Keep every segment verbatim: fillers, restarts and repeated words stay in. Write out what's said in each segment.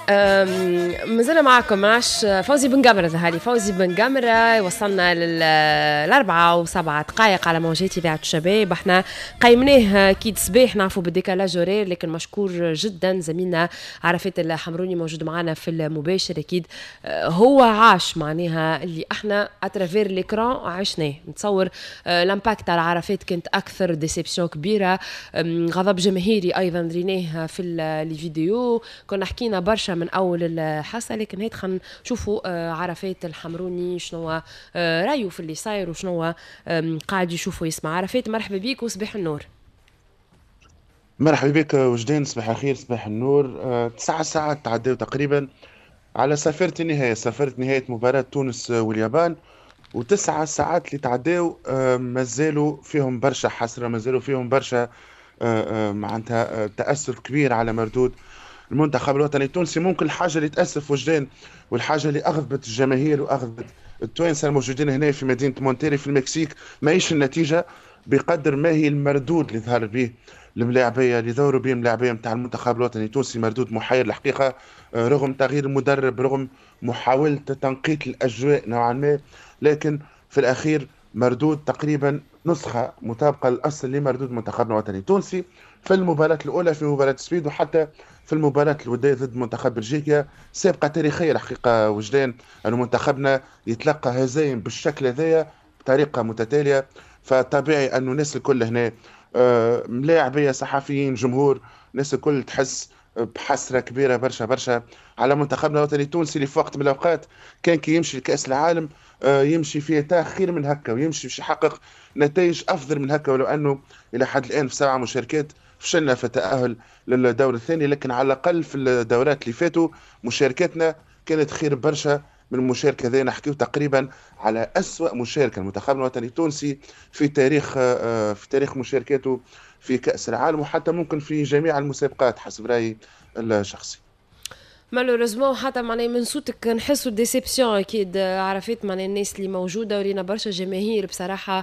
أم، مازلنا معكم معش فوزي بن قمرة ظهري فوزي بن قمرة. وصلنا للأربعة وسبعة دقائق على موجات إذاعة الشباب. احنا قيمناه كيد صباح نعرفوا بالديكالاج هورير، لكن مشكور جدا زميلنا عرفات الحمروني موجود معنا في المباشر. أكيد هو عاش معناها اللي احنا اترافير ليكران عشناه. نتصور الامباكت على عرفات كانت أكثر ديسيبسيون كبيرة، غضب جماهيري أيضا ريناه في الفيديو. كنا حكينا برشا من اول الحصه، لكن هيك خلينا نشوفوا عرفات الحمروني شنو رايه في اللي صاير وشنو قاعد يشوفوا يسمع. عرفات مرحبا بيك وصباح النور. مرحبا بك وجدان، صباح الخير صباح النور. أه تسعة ساعات تعداو تقريبا على سفرة النهاية، سفرة نهاية مباراة تونس واليابان، وتسعة ساعات اللي تعداو أه مازالوا فيهم برشا حسرة، مازالوا فيهم برشا أه أه معناتها أه تأثر كبير على مردود المنتخب الوطني التونسي. ممكن الحاجة اللي تأسف وجدان والحاجة اللي أغضبت الجماهير وأغضبت التوانسة الموجودين هنا في مدينة مونتيري في المكسيك ماهيش النتيجة بقدر ما هي المردود اللي ظهر به الملاعبية اللي دوروا بهم اللاعبية نتاع المنتخب الوطني التونسي. مردود محير الحقيقة، آه، رغم تغيير المدرب، رغم محاولة تنقية الأجواء نوعا ما، لكن في الأخير مردود تقريبا نسخة مطابقة للأصل لمردود منتخبنا الوطني التونسي في المباراة الأولى في مباراة السويد، وحتى في المباراة الودية ضد منتخب بلجيكا. سابقة تاريخية الحقيقة وجدان أن منتخبنا يتلقى هزايم بالشكل هذايا بطريقة متتالية. فطبيعي أنه الناس الكل هنا، آه، ملاعبية، صحفيين، جمهور، الناس الكل تحس بحسرة كبيرة برشا برشا على منتخبنا الوطني التونسي اللي في وقت من الأوقات كان كي يمشي لكأس العالم آه، يمشي في تأخير من هكا ويمشي باش يحقق نتائج أفضل من هكا، ولو أنه إلى حد الآن في سبع مشاركات فشلنا في التأهل للدور الثاني، لكن على الأقل في الدورات اللي فاتوا مشاركتنا كانت خير برشا من المشاركة ذي. نحكيو تقريبا على أسوأ مشاركة المنتخب الوطني التونسي في تاريخ آه، في تاريخ مشاركاته في كأس العالم، وحتى ممكن في جميع المسابقات حسب رأيي الشخصي. مالوريزمون حتى معناها من صوتك نحسوا ديسيبسيون. اكيد عرفت معناها الناس اللي موجوده ورينا برشا جماهير بصراحه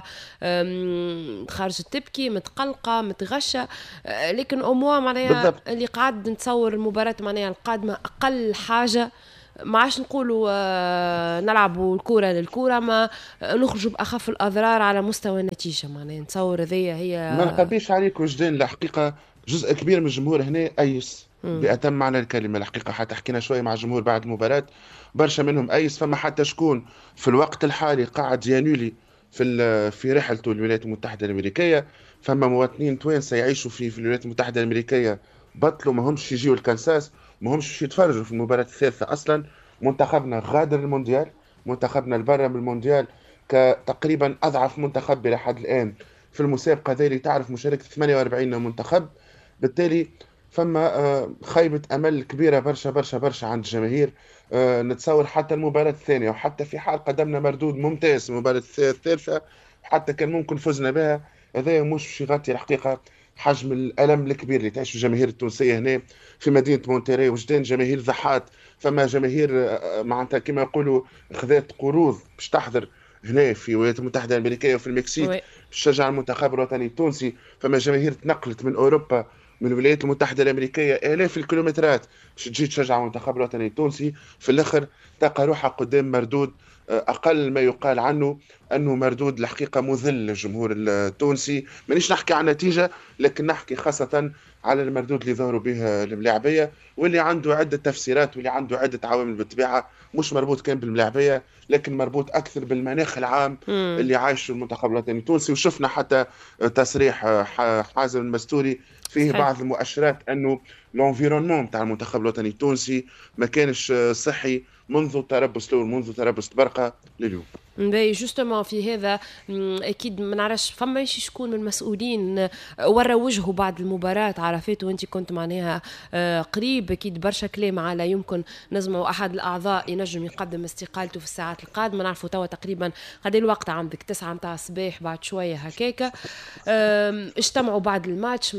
خارجه تبكي متقلقه متغشه، أه، لكن اموا معناها بالضبط. اللي قاعد نتصور المباراه معناها القادمه اقل حاجه ما عادش نقولوا آه نلعبوا الكرة للكرة، ما آه نخرجوا بأخف الأضرار على مستوى النتيجة. معناها نتصور هذيا هي. ما نخبيش عليك وجدان، الحقيقة جزء كبير من الجمهور هنا أيس مم. بأتم معنى الكلمة. الحقيقة حتى حكينا شوية مع الجمهور بعد المباراة، برشا منهم أيس. فما حتى شكون في الوقت الحالي قاعد يانولي في ال- في رحلته للولايات المتحدة الأمريكية. فما مواطنين توانسة يعيشوا في في الولايات المتحدة الأمريكية بطلوا ما همش يجيوا الكنساس، ما همش يتفرجوا في المباراة الثالثة أصلا. منتخبنا غادر المونديال، منتخبنا البرة من المونديال كتقريبا أضعف منتخب إلى حد الآن في المسابقة هذه اللي تعرف مشاركة ثمانية وأربعين منتخب. بالتالي فما آه، خيبة أمل كبيرة برشا برشا برشا عند الجماهير. آه، نتصور حتى المباراة الثانية، وحتى في حال قدمنا مردود ممتاز في المباراة الث- الثالثة، حتى كان ممكن فزنا بها، هذا مش باش يغطي الحقيقة حجم الألم الكبير اللي تعيشه الجماهير التونسية هنا في مدينة مونتيري. وجدان جماهير ضحات، فما جماهير آه، معناتها كما يقولوا خذات قروض باش تحضر هنا في الولايات المتحدة الأمريكية وفي المكسيك وي. شجع المنتخب الوطني التونسي. فما جماهير تنقلت من اوروبا، من الولايات المتحده الامريكيه الاف الكيلومترات باش تجي تشجع المنتخب الوطني التونسي. في الاخر تلقى روحها قدام مردود آه، اقل ما يقال عنه انه مردود الحقيقه مذل للجمهور التونسي. مانيش نحكي عن نتيجه، لكن نحكي خاصه على المردود اللي ظهروا به الملاعبيه، واللي عنده عده تفسيرات واللي عنده عده عوامل بالطبيعه، مش مربوط كان بالملاعبيه لكن مربوط اكثر بالمناخ العام مم. اللي عايشه المنتخب الوطني التونسي. وشفنا حتى تصريح ح- حازم المستوري فيه صحيح. بعض المؤشرات انه الانفيرونمون تاع المنتخب الوطني التونسي ما كانش صحي منذ تربص له، منذ تربص برقه لليوم. باهي جوستومون في هذا. مم، اكيد ما نعرفش فما شي شكون من المسؤولين آه، ورا وجهه بعد المباراه عرفت، وانت كنت معناها آه، قريب. اكيد برشا كلام على يمكن نجموا احد الاعضاء ينجم يقدم استقالته في الساعات القادمه. نعرفوا توا تقريبا قد الوقت عندك تسعة متاع الصباح بعد شويه هكاكا. آم، اجتمعوا بعد الماتش ما اجتمعوش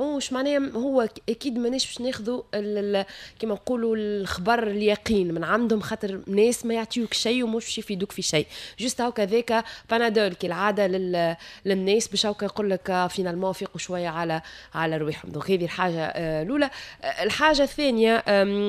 ماهوش معناها هو اكيد مانيش باش ناخذوا كما نقولوا الخبر اليقين من عندهم، خاطر ناس ما يعطيوك شيء ومش باش يفيدوك في شيء. جوست هاكا ذاك بانادول كالعاده للناس باش هاكا يقول لك فينالمون فيقوا شويه على على رواحهم. دونك هذه الحاجه الاولى. الحاجه الثانيه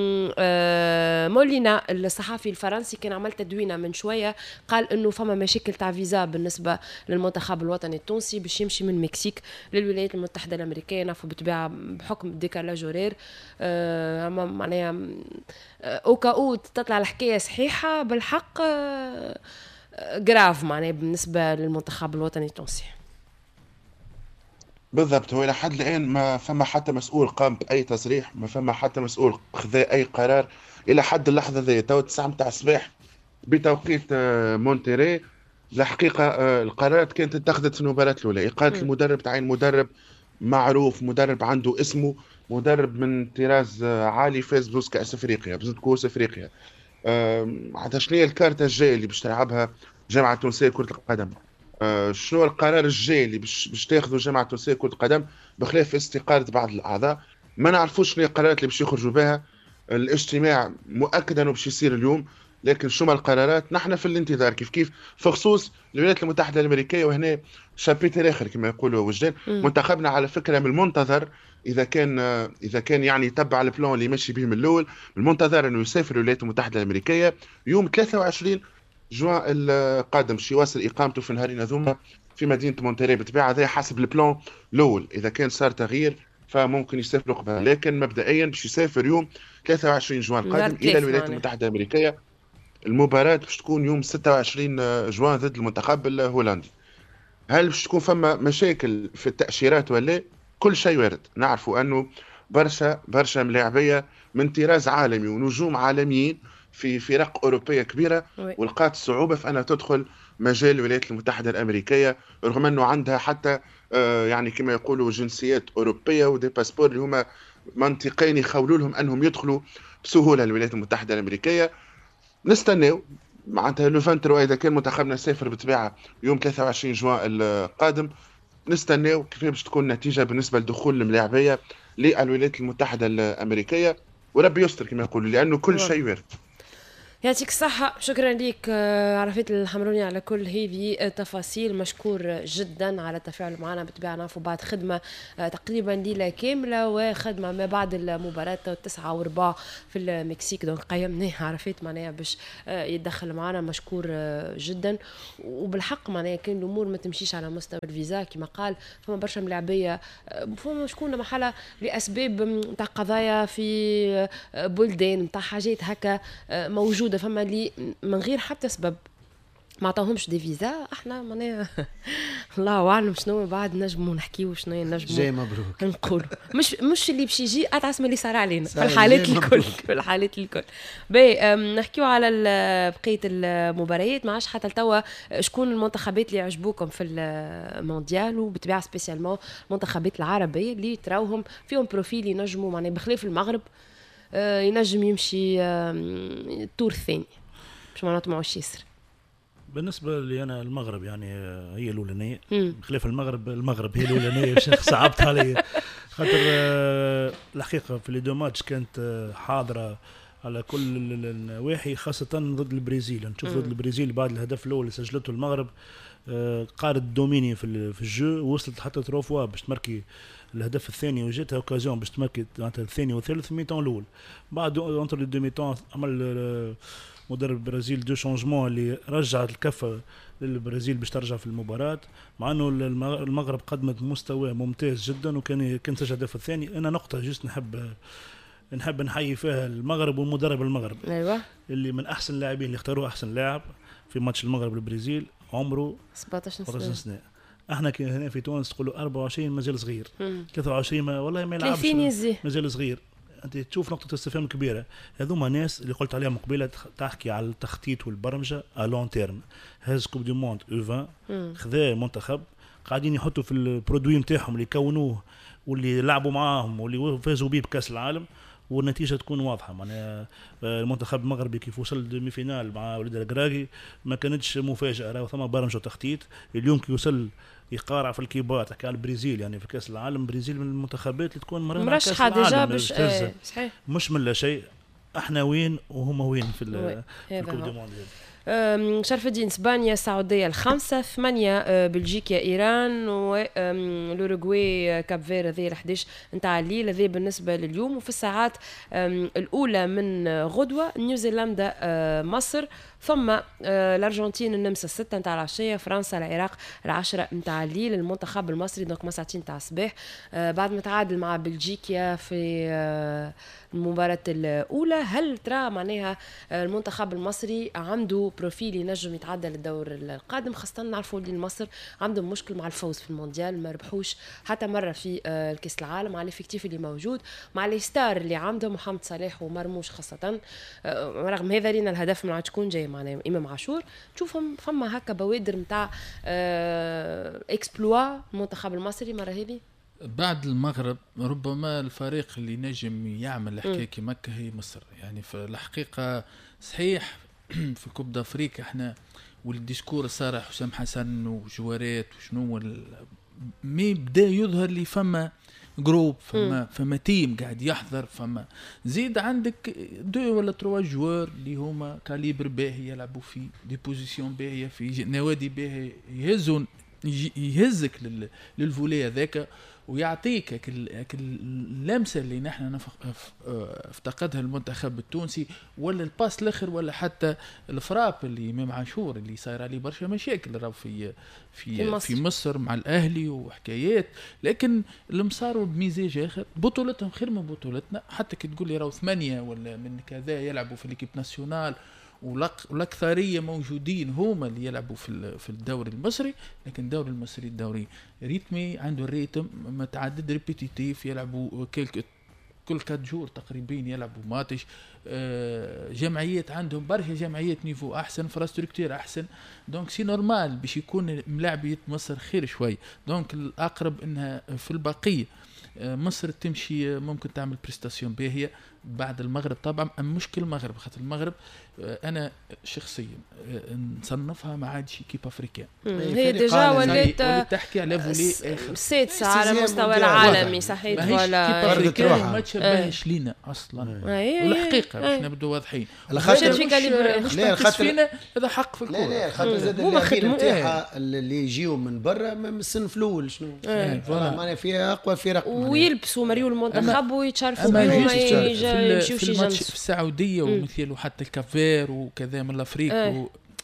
مولينا الصحفي الفرنسي كان عمل تدوينه من شويه، قال انه فما مشاكل تاع فيزا بالنسبه للمنتخب الوطني التونسي باش يمشي من المكسيك للولايات المتحده الامريكيه. نعرفوا بالطبيعه بحكم ديكالاج هورير أه معناها اوكاو تطلع الحكايه صحيحه بالحق أه جراف معناها بالنسبه للمنتخب الوطني التونسي. بالضبط. هو الى حد الان ما فما حتى مسؤول قام باي تصريح، ما فما حتى مسؤول خذ اي قرار الى حد اللحظه ذي. تو التسعة متاع الصباح بتوقيت مونتيري الحقيقه القرارات كانت اتخذت في المباراه الاولى. اقاله المدرب، تعيين مدرب معروف، مدرب عنده اسمه، مدرب من طراز عالي، فاز بزوز كاس افريقيا، بزوز كؤوس افريقيا. حتى شنو هي الكارته الجايه اللي باش تلعبها جامعه تونسيه كره القدم؟ أه شنو القرار الجاي اللي باش باش تاخذه جامعه تونسيه كره القدم بخلاف استقاله بعض الاعضاء؟ ما نعرفوش شنو هي القرارات اللي باش يخرجوا بها. الاجتماع مؤكد انه باش يصير اليوم، لكن شنو القرارات نحن في الانتظار كيف كيف في خصوص الولايات المتحده الامريكيه. وهنا شابيتر اخر كما يقولوا وجدان. منتخبنا على فكره من المنتظر اذا كان اذا كان يعني يتبع البلان اللي ماشي به من الاول، من المنتظر انه يسافر الولايات المتحده الامريكيه يوم ثلاثة وعشرين جوان القادم، باش يواصل اقامته في نهارين هذوما في مدينه مونتري. بالطبيعه هذا حسب البلان الاول، اذا كان صار تغيير فممكن يسافر قبل، لكن مبدئيا باش يسافر يوم ثلاثة وعشرين جوان القادم الى الولايات المتحده الامريكيه. المباراة باش تكون يوم ستة وعشرين جوان ضد المنتخب الهولندي. هل باش تكون فما مشاكل في التأشيرات ولا؟ كل شيء وارد. نعرفوا أنه برشا برشا ملاعبية من طراز عالمي ونجوم عالميين في فرق أوروبية كبيرة ولقات صعوبة في أنها تدخل مجال الولايات المتحدة الأمريكية، رغم أنه عندها حتى آه يعني كما يقولوا جنسيات أوروبية ودي باسبور اللي هما منطقين يخولوا لهم أنهم يدخلوا بسهولة الولايات المتحدة الأمريكية. نستناو معناتها لو فانترو اذا كان منتخبنا سافر بالطبيعه يوم ثلاثة وعشرين جوان القادم، نستناو كيف باش تكون النتيجه بالنسبه لدخول الملاعبيه للولايات المتحده الامريكيه، وربي يستر كما يقولوا لانه كل شيء وارد. يعطيك الصحة، شكرا لك عرفت الحمروني على كل هذه التفاصيل. مشكور جدا على التفاعل معنا. بالطبيعة نعرفوا بعد خدمة تقريبا ليلة كاملة وخدمة ما بعد المباراة التسعة وربع في المكسيك، دونك قيمناه عرفت معناها باش يتدخل معنا. مشكور جدا. وبالحق معناها كان الأمور ما تمشيش على مستوى الفيزا كما قال، فما برشا ملاعبية فما شكون محلة لأسباب نتاع قضايا في بلدان نتاع حاجات هكا موجودة، فما اللي من غير حتى سبب ما عطاهمش دي فيزا. احنا معناها الله اعلم شنو بعد نجموا نحكيو شنو نجموا جاي مبروك نقولوا. مش مش اللي باش يجي اتعس من اللي صار علينا في الحالات الكل في الحالات الكل. باهي نحكيو على بقيه المباريات. ما عادش حتى توا شكون المنتخبات اللي عجبوكم في المونديال، وبالطبيعه سبيسيالمون المنتخبات العربيه اللي تراوهم فيهم بروفيل ينجموا معناها بخلاف المغرب ينجم يمشي التور الثاني باش ما نطمعوش ياسر. بالنسبه لي انا المغرب يعني هي الاولانيه، بخلاف المغرب المغرب هي الاولانيه. شيخ صعبت علي خاطر الحقيقه في لي دو ماتش كانت حاضره على كل النواحي، خاصه ضد البرازيل. نشوف ضد البرازيل بعد الهدف الاول اللي سجلته المغرب قارت دوميني في في الجو، وصلت حتى ثلاث فوا باش تمركي الهدف الثاني، وجاتها اوكازيون باش تمركي الثاني والثالث في ميتون الاول. بعد اونتر لي دو ميتون عمل مدرب البرازيل دو شونجمون اللي رجعت الكفه للبرازيل باش ترجع في المباراه، مع انه المغرب قدمت مستوى ممتاز جدا وكان كان سجل الهدف الثاني. انا نقطه جست نحب نحب نحيي فيها المغرب والمدرب المغرب. ايوه اللي من احسن اللاعبين اللي اختاروه احسن لاعب في ماتش المغرب والبرازيل عمره سبعطاش سنه. سنه. احنا هنا في تونس تقولوا أربعة وعشرين مازال صغير، ثلاثة وعشرين ما والله ما يلعبش مازال صغير. انت تشوف نقطه استفهام كبيره. هذوما ناس اللي قلت عليهم قبيله تحكي على التخطيط والبرمجه الون تيرم. هاز كوب دي موند عشرين خذا المنتخب قاعدين يحطوا في البرودوي نتاعهم اللي كونوه واللي لعبوا معاهم واللي فازوا بيه بكاس العالم، والنتيجه تكون واضحه. معناها المنتخب المغربي كيف وصل دومي فينال مع وليد القراقي ما كانتش مفاجاه، راه ثم برمجه وتخطيط. اليوم كي وصل يقارع في الكبار، تحكي على البرازيل يعني في كاس العالم، البرازيل من المنتخبات اللي تكون مرشحه ديجا باش اه صحيح مش من لا شيء. احنا وين وهم وين في الكوب دو موند. شرف الدين اسبانيا السعوديه الخمسه ثمانيه بلجيكا ايران والاوروغواي كاب فير هذه الحداش نتاع الليل. هذه بالنسبه لليوم. وفي الساعات الاولى من غدوه نيوزيلندا مصر، ثم الارجنتين النمسا الستة نتاع العشيه، فرنسا العراق العشرة نتاع الليل. المنتخب المصري دونك ما ساعتين نتاع الصباح بعد ما تعادل مع بلجيكا في المباراة الأولى. هل ترى معناها المنتخب المصري عنده بروفيل ينجم يتعدى للدور القادم، خاصة نعرفوا اللي مصر عندهم مشكل مع الفوز في المونديال، ما ربحوش حتى مرة في الكاس العالم مع الافكتيف اللي موجود، مع الستار اللي عندهم محمد صلاح ومرموش خاصة. رغم هذا لينا الهدف من تكون جاي معنا إمام عاشور. تشوفهم فما هكا بوادر متاع اكسبلوا المنتخب المصري مرة هذه بعد المغرب. ربما الفريق اللي نجم يعمل حكاية كي مكة هي مصر. يعني في الحقيقة صحيح في كوب دافريكا احنا والديسكور صار حسام حسن وجوارات وشنو مي بدا يظهر لي فما جروب، فما فما تيم قاعد يحضر، فما زيد عندك دو ولا تروا جوار اللي هما كاليبر باهي يلعبوا في دي بوزيسيون باهية في نوادي باهي، يهزون يهزك للفولي هذاك ويعطيك اللمسة اللي نحن افتقدها المنتخب التونسي، ولا الباس الاخر، ولا حتى الفراب اللي امام عاشور اللي صاير عليه برشا مشاكل راهو في في في مصر. في مصر مع الاهلي وحكايات. لكن المصاروا بميزاج اخر، بطولتهم خير من بطولتنا. حتى كي تقول لي راهو ثمانية ولا من كذا يلعبوا في الكيب ناسيونال والأكثرية موجودين هما اللي يلعبوا في في الدوري المصري. لكن الدوري المصري الدوري ريتمي عنده الريتم متعدد ريبيتيتيف، يلعبوا كل كل كات جور تقريبا يلعبوا ماتش. جمعيات عندهم برشا جمعيات نيفو أحسن، فرستركتير أحسن. دونك سي نورمال باش يكون ملاعبية مصر خير شوي. دونك الأقرب إنها في البقية مصر تمشي ممكن تعمل بريستاسيون باهية بعد المغرب. طبعا مشكل المغرب خاطر المغرب انا شخصيا نصنفها ما عادش كيب افريكان. هي ديجا ولات تحكي على فولي السادسه على مستوى العالمي صحيح، ولا افريكان ما تشبهش لينا اصلا. والحقيقه احنا بدو واضحين خاطر في كاليبر لا خاطر هذا حق في الكوره. لا لا خاطر زاد اللاعبين نتاعها اللي يجيو من برا من الصنف الاول شنو معناها فيها اقوى فرق ويلبسوا مريول المنتخب ويتشرفوا بهم يمشيوش في الماتش في السعوديه ومثيل وحتى الكافير وكذا من الافريق و...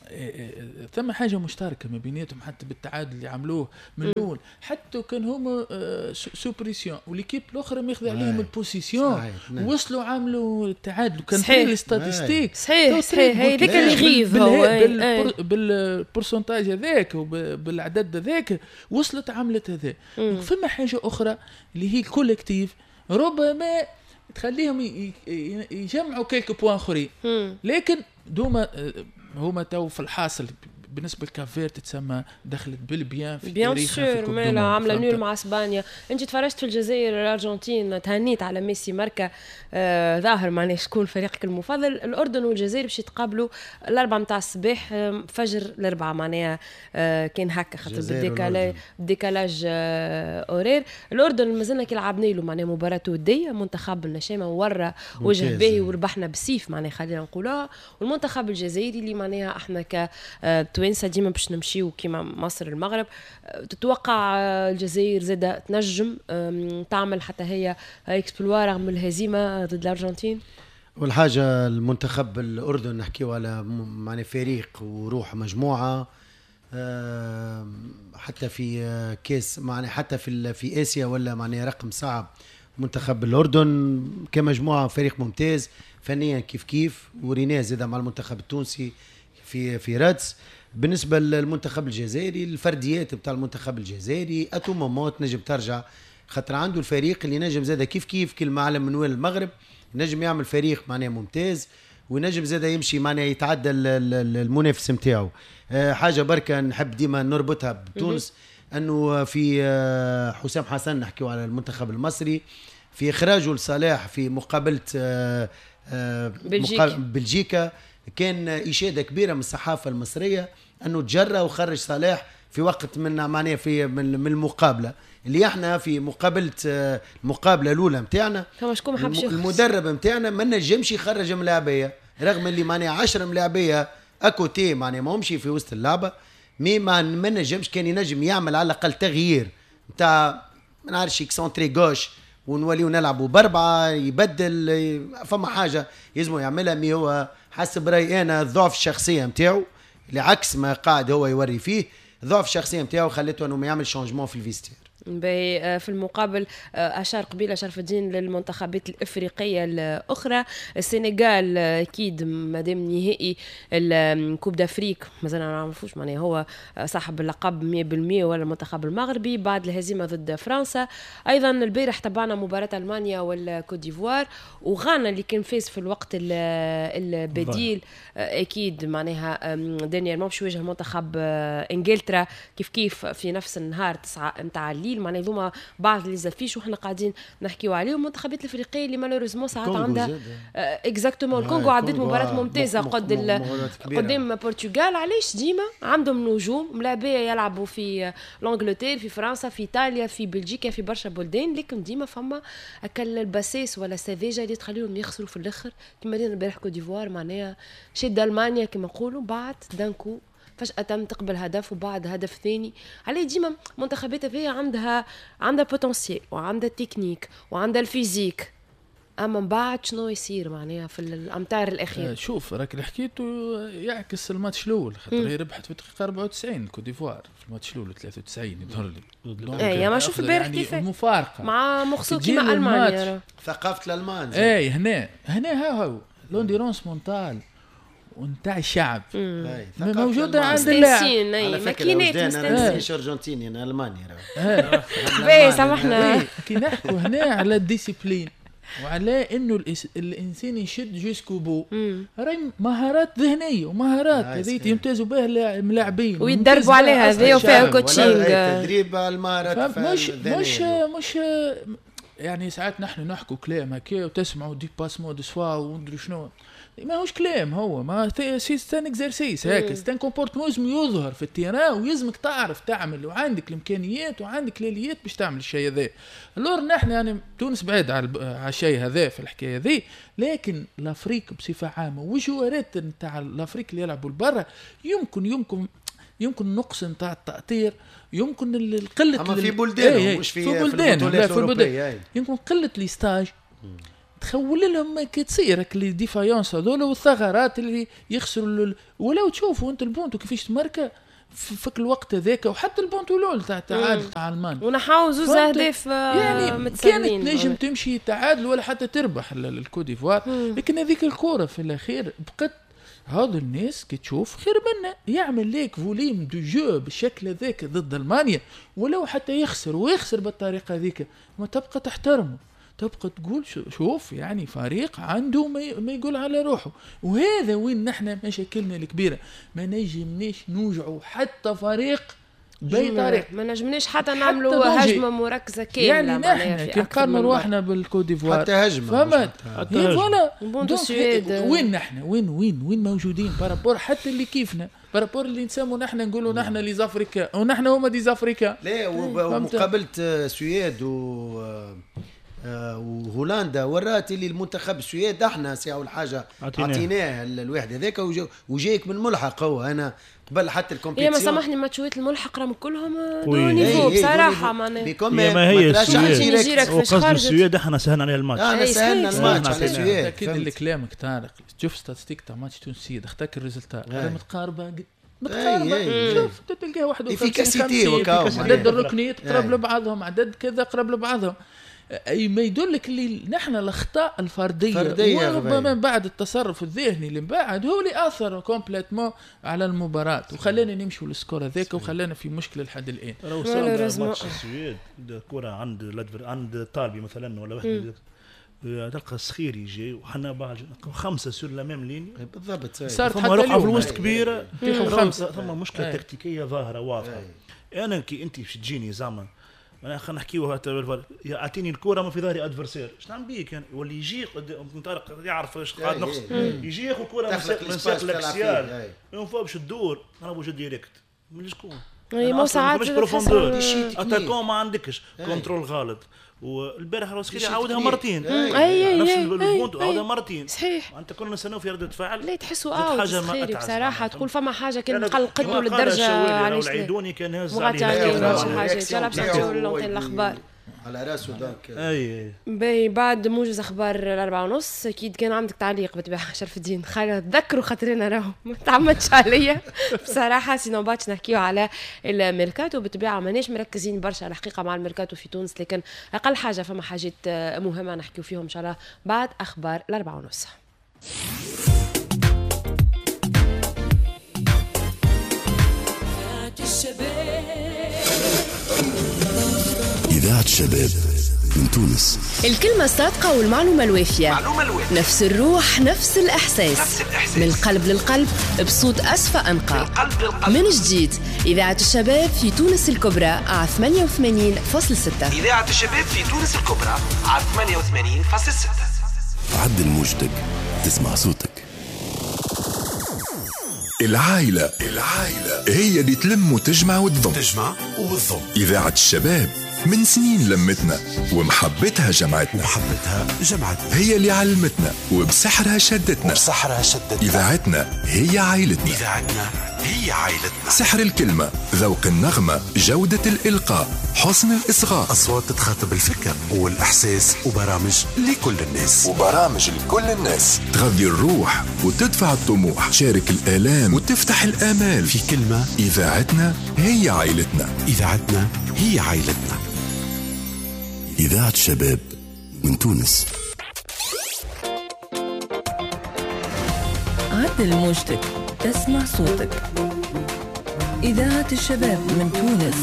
ثم حاجه مشتركه ما بيناتهم حتى بالتعادل اللي عملوه من الاول. حتى كان هما سوبريسيون وليكيب الاخرى ماخذ عليهم البوزيسيون وصلوا عملوا التعادل وكان في الاستاتستيك صحيح صحيح هذاك اللي يغيظ هو بالبورسنتاج هذاك وبالعدد هذاك وصلت عملت هذا. فما حاجه اخرى اللي هي الكولكتيف ربما تخليهم يجمعوا كيلك بوان اخرين. لكن دوما هما تو في الحاصل بالنسبه لكافير تتسمى دخلت بالبيان في تاريخها في الكوب دو موند. عامله نول مع اسبانيا. انت تفرجت في الجزائر الارجنتين تهنيت على ميسي ماركا آه ظاهر معناه شكون فريقك المفضل. الاردن والجزائر باش يتقابلوا الاربعه نتاع الصباح فجر الاربعه معناها آه كان هكا خاطر بالديكالاج ديكالاج آه اورير. الاردن مازلنا كي لعبنا له معناها مباراه وديه منتخب النشامه ورا وجه باهي وربحنا بالسيف معناها خلينا نقولها. والمنتخب الجزائري اللي معناها احنا ك آه توانسة ديما باش نمشيو كيما مصر المغرب. تتوقع الجزائر زادة تنجم تعمل حتى هي اكسبلوا رغم الهزيمة ضد الأرجنتين؟ والحاجة المنتخب الأردن نحكيو على معنى فريق وروح مجموعة حتى في كيس معنى حتى في في آسيا ولا معنى رقم صعب. منتخب الأردن كمجموعة فريق ممتاز فنيا كيف كيف وريناه زادة مع المنتخب التونسي في في رادس. بالنسبه للمنتخب الجزائري الفرديات بتاع المنتخب الجزائري اتو موموت نجم ترجع خاطر عنده الفريق اللي نجم زاده كيف كيف كل معلم منوال المغرب نجم يعمل فريق معناه ممتاز ونجم زاده يمشي معناه يتعدى المنافس نتاعو. حاجه بركه نحب ديما نربطها بتونس انه في حسام حسن نحكيو على المنتخب المصري في اخراجه لصلاح في مقابله آه آه بلجيكا. بلجيكا كان اشاده كبيره من الصحافه المصريه انه تجرى وخرج صلاح في وقت من معناها في من, من المقابله اللي احنا في مقابله آه المقابله الاولى نتاعنا شكون ما حبش المدرب نتاعنا ما نجمش يخرج ملاعبيه رغم اللي معناها عشرة ملاعبيه اكوتي معناها ما همشي في وسط اللعبه مي ما ما نجمش كان ينجم يعمل على الاقل تغيير نتاع ما نعرفش اكسونتري غوش ونوليو نلعبوا باربعه يبدل فما حاجه يلزموا يعملها مي هو حسب رايي انا ضعف الشخصيه نتاعو اللي عكس ما قاعد هو يوري فيه ضعف الشخصيه نتاعو خليته انه ما يعمل شونجمون في الفيستير. في المقابل أشار قبيلة شرف الدين للمنتخبات الإفريقية الأخرى. السنغال أكيد مادام نهائي الكوب دافريك مازال ما نعرفوش معناه هو صاحب اللقب مية بالمية ولا المنتخب المغربي بعد الهزيمة ضد فرنسا. أيضا البارح تابعنا مباراة ألمانيا والكوت ديفوار وغانا اللي كان فاز في الوقت البديل أكيد معناها دانيال ما باش يواجه منتخب إنجلترا كيف كيف في نفس النهار تسعة متاع الليل معناها ذوما بعض اللي زفيش وحنا قاعدين نحكيو عليهم. المنتخبات الافريقيه اللي مالوريزمون ساعات عندها اكزاكتومون الكونغو عدت مباراه ممتازه قد قدام البرتغال. علاش ديما عندهم نجوم ملاعبيه يلعبوا في لانجلتير في فرنسا في ايطاليا في بلجيكا في برشا بلدان لكن ديما فما اكل الباسيس ولا سافيجا اللي تخليهم يخسروا في الاخر كما دينا البارح كوت ديفوار معناها شد المانيا كما نقولوا بعد دانكو فجأة تم تقبل هدف وبعد هدف ثاني. عليه ديما منتخبات فيها عندها عندها بوتنسيال وعندها التكنيك وعندها الفيزيك اما من بعد شنو يصير معناها في الامتار الاخيره. آه شوف راك اللي حكيته يعكس الماتش الاول خاطر هي ربحت في الدقيقه أربعة وتسعين كوت ديفوار في الماتش الاول ثلاثة وتسعين يظهر لي اي ما شوف البارح يعني كيف مفارقه مع مخصوص كيما المانيا ثقافه الالمان اي هنا هنا هاو هاو لونديرونس مونتال ونتاع الشعب موجوده عند اللاعب. ماكينات مش ارجنتيني انا الماني باهي سامحنا كي نحكوا هنا على الديسيبلين وعلى انه الانسان يشد جوسكو بو راهي مهارات ذهنيه ومهارات هذه يمتازوا بها اللاعبين ويتدربوا عليها هذه وفيها كوتشينغ تدريب على المهارات مش مش مش يعني ساعات نحن نحكوا كلام هكا وتسمعوا دي باسمون دو سوا وندري شنو ما هوش كلام هو ما سي ستان اكزرسيس هكا ستان كومبورتمون لازم يظهر في التيران ويلزمك تعرف تعمل وعندك الامكانيات وعندك الاليات باش تعمل الشيء هذا. لور نحن يعني تونس بعيد على الشيء هذا في الحكايه هذه لكن الافريق بصفه عامه وجوارات نتاع الافريق اللي يلعبوا لبرا يمكن يمكن يمكن نقص نتاع التأطير يمكن القله اما في بلدان مش في بلدان في البلدان يمكن قله الاستاج تخول لهم كي تصير لي ديفايونس هذول والثغرات اللي يخسروا ولو تشوفوا انت البونتو كيفاش تماركه في الوقت هذاك وحتى البونتو الاول تاع تعادل تاع المان ونحاول زوز اهداف يعني كانت نجم تمشي تعادل ولا حتى تربح الكوت ديفوار لكن هذيك الكره في الاخير بقت هذا الناس كي تشوف خير منا يعمل ليك فوليم دو جو بالشكل هذاك ضد المانيا ولو حتى يخسر ويخسر بالطريقه هذيك ما تبقى تحترمه تبقى تقول شوف يعني فريق عنده ما يقول على روحه. وهذا وين نحن مشاكلنا الكبيرة ما نجمناش نوجعوا حتى فريق بأي طريق ما نجمناش حتى نعملوا هجمة مركزة كاملة يعني نحن كي نقارنوا روحنا بالكوت ديفوار حتى هجمة فما فوالا وين نحن وين وين وين موجودين بارابور حتى اللي كيفنا بارابور اللي نسموا نحن نقولوا نحن لي زافريكا ونحن هما دي زافريكا لا ومقابلة السويد و وهولندا ورات اللي المنتخب السويد احنا سي اول حاجه عطيناه الواحد هذاك وجايك من ملحق هو انا قبل حتى الكومبيتيشن. يا ما سامحني ماتشات الملحق راهم كلهم دو نيفو بصراحه معناها ما هي السويد وقصد السويد احنا سهلنا على الماتش انا سهلنا الماتش على السويد اكيد اللي كلامك طارق شوف ستاتستيك تاع ماتش تونسي اختك الريزلت متقاربه متقاربه شوف تلقاه واحد وخمسين عدد الركنيات قرب لبعضهم عدد كذا قرب لبعضهم اي ما يدلك اللي نحن الاخطاء الفرديه, الفردية وربما بعد التصرف الذهني اللي بعد هو اللي اثر كومبليتمون على المباراه وخلينا نمشوا للسكور هذاك وخلانا في مشكله لحد الان. ماتش السويد الكره عند لادفر عند طالبي مثلا ولا واحد تلقى الصخير يجي وحنا بعد خمسه سور لامام لين بالضبط صارت حتى رقعه في الوسط كبيره خمسه ثم مشكله تكتيكيه ظاهره واضحه. انا كي انت باش تجيني زعما انا خلينا نحكيوها اعطيني الكره ما في ظهري ادفرسير اش نعمل بيك يعني واللي يجي قدام طارق يعرف ايش قاعد نقص يجي ياخذ كره من ساق الاكسيال من فوق باش تدور انا بوجه ديريكت من شكون اي مو ساعات اتاكون ما عندكش كنترول غلط والبارح روسكي عاودها مرتين اي نفس البونت عاودها مرتين صحيح انت كنا نستناو في رده فعل لا تحسوا اوت خيري بصراحه تقول فما حاجه كان قلقدوا للدرجه علاش العيدوني كان هاز عليه شي حاجه يلا باش نمشيو للونتين الاخبار على راسه دونك اي باهي بعد موجز اخبار الأربعة ونص اكيد كان عندك تعليق بتباع شرف الدين خير تذكروا خاطرنا راهو ما تعمدش عليا بصراحه سينو باتش نحكيو على الميركاتو بتباع ماناش مركزين برشا الحقيقه مع الميركاتو في تونس لكن اقل حاجه فما حاجات مهمه نحكيو فيهم ان شاء الله بعد اخبار الأربعة ونص. إذاعة الشباب من تونس. الكلمة الصادقة والمعلومة الوافية. معلومة الوافية. نفس الروح نفس الإحساس. نفس الإحساس. من القلب للقلب بصوت أصفى أنقى. من القلب للقلب. من جديد إذاعة الشباب في تونس الكبرى على ثمانية وثمانين فاصلة ستة. إذاعة الشباب في تونس الكبرى على ثمانية وثمانين فاصلة ستة. عدل موجتك تسمع صوتك. العائلة العائلة هي اللي تلم وتجمع وتضم تجمع وتضم. إذاعة الشباب من سنين لمتنا ومحبتها جمعتنا محبتها جمعتنا هي اللي علمتنا وبسحرها شدتنا وبسحرها شدتنا. إذاعتنا هي عائلتنا إذاعتنا هي عائلتنا. سحر الكلمة، ذوق النغمة، جودة الإلقاء، حسن الإصغاء، أصوات تتخاطب الفكر والإحساس وبرامج لكل الناس وبرامج لكل الناس تغذي الروح وتدفع الطموح شارك الآلام وتفتح الآمال. في كلمة إذاعتنا هي عائلتنا إذاعتنا هي عائلتنا. إذاعة الشباب من تونس. عدل موجتك تسمع صوتك. إذاعة الشباب من تونس.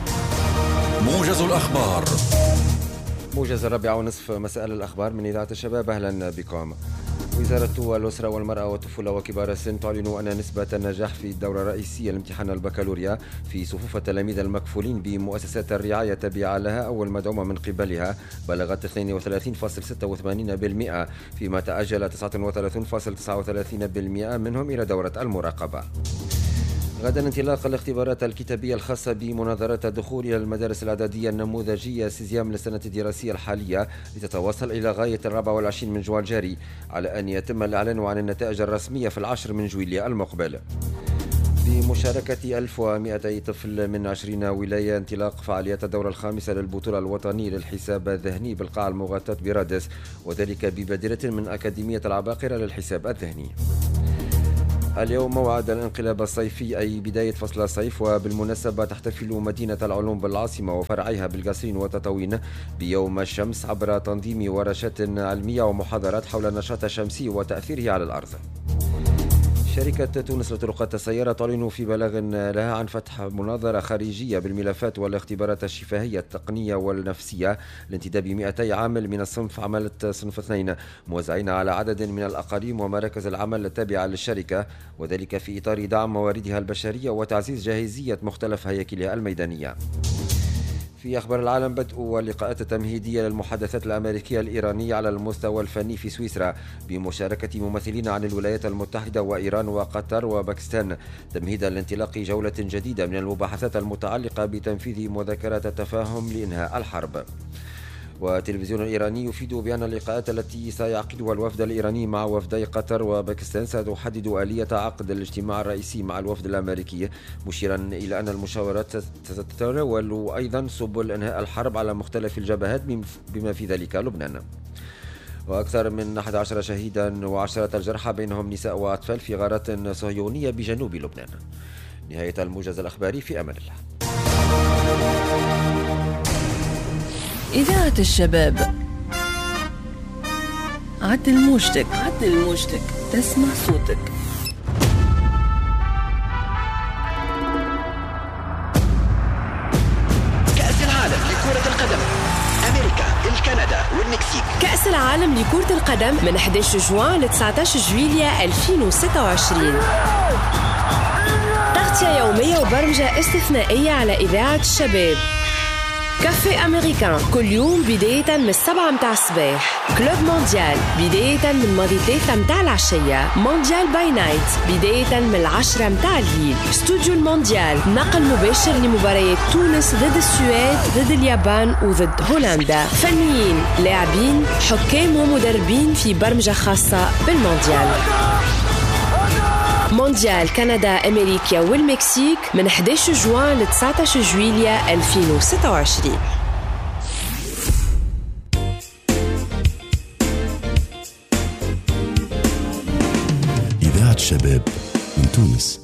موجز الأخبار. موجز الرابعة ونصف مساء الأخبار من إذاعة الشباب. أهلا بكم. وزارة الأسرة والمرأة والطفولة وكبار السن تعلن أن نسبة النجاح في الدورة الرئيسية لامتحان البكالوريا في صفوف التلاميذ المكفولين بمؤسسات الرعاية التابعة لها أو المدعومة من قبلها بلغت اثنين وثلاثين فاصلة ستة وثمانين بالمئة فيما تأجل تسعة وثلاثين فاصلة تسعة وثلاثين بالمئة منهم إلى دورة المراقبة. غدا انطلاق الاختبارات الكتابية الخاصة بمناظرة الدخول إلى المدارس الإعدادية النموذجية سيزيام للسنة الدراسية الحالية لتتواصل إلى غاية الرابع والعشرين من جوان جاري على أن يتم الإعلان عن النتائج الرسمية في العاشر من جويلية المقبل. بمشاركة ألف ومئتي طفل من عشرين ولاية انطلاق فعاليات الدورة الخامسة للبطولة الوطنية للحساب الذهني بالقاعة المغطاة برادس وذلك ببادرة من أكاديمية العباقرة للحساب الذهني. اليوم موعد الانقلاب الصيفي أي بداية فصل الصيف وبالمناسبة تحتفل مدينة العلوم بالعاصمة وفرعيها بالقصرين وتطاوين بيوم الشمس عبر تنظيم ورشات علمية ومحاضرات حول النشاط الشمسي وتأثيره على الأرض. شركة تونس لطرقات السيارة تعلن في بلاغ لها عن فتح مناظرة خارجية بالملفات والاختبارات الشفهية التقنية والنفسية لانتداب مئتي عامل من الصنف عمالة صنف اثنين موزعين على عدد من الأقاليم ومراكز العمل التابعة للشركة وذلك في إطار دعم مواردها البشرية وتعزيز جاهزية مختلف هياكلها الميدانية. في أخبار العالم بدء اللقاءات التمهيدية للمحادثات الأمريكية الإيرانية على المستوى الفني في سويسرا بمشاركة ممثلين عن الولايات المتحدة وإيران وقطر وباكستان تمهيدا لانطلاق جولة جديدة من المباحثات المتعلقة بتنفيذ مذكرات التفاهم لإنهاء الحرب. والتلفزيون الإيراني يفيد بأن اللقاءات التي سيعقدها الوفد الإيراني مع وفدي قطر وباكستان ستحدد آلية عقد الاجتماع الرئيسي مع الوفد الأمريكي مشيرا إلى أن المشاورات ستتناول أيضا سبل إنهاء الحرب على مختلف الجبهات بما في ذلك لبنان. وأكثر من أحد عشر شهيدا وعشرة الجرحى بينهم نساء وأطفال في غارات صهيونية بجنوب لبنان. نهاية الموجز الأخباري في أمان الله. إذاعة الشباب عدل موجتك عدل موجتك تسمع صوتك. كأس العالم لكرة القدم أمريكا الكندا والمكسيك. كأس العالم لكرة القدم من أحد عشر جوان ل تسعة عشر جويلية ألفين وستة وعشرين. تغطية يومية وبرمجة استثنائية على إذاعة الشباب. كافيه أمريكان كل يوم بداية من السبعة متاع الصباح. كلوب مونديال بداية من ماضي ثلاثة متاع العشية. مونديال باي نايت بداية من العشرة متاع الليل. استوديو المونديال نقل مباشر لمباريات تونس ضد السويد ضد اليابان وضد هولندا. فنيين لاعبين حكام ومدربين في برمجة خاصة بالمونديال. مونديال كندا أمريكا والمكسيك من أحد عشر جوان ل تسعة عشر جويلية ألفين وستة وعشرين. إذاعة شباب من تونس.